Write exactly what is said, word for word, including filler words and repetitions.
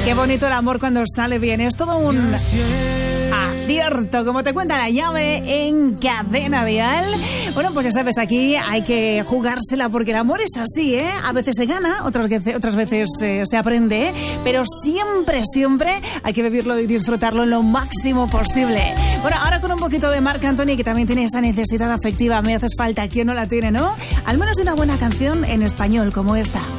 Qué bonito el amor cuando sale bien. Es todo un acierto, como te cuenta La Llave en Cadena Dial. Bueno, pues ya sabes, aquí hay que jugársela porque el amor es así, ¿eh? A veces se gana, otras veces, otras veces eh, se aprende, ¿eh? Pero siempre, siempre hay que vivirlo y disfrutarlo lo máximo posible. Bueno, ahora con un poquito de Marc Anthony, que también tiene esa necesidad afectiva. Me haces falta, ¿quién no la tiene, no? Al menos de una buena canción en español como esta.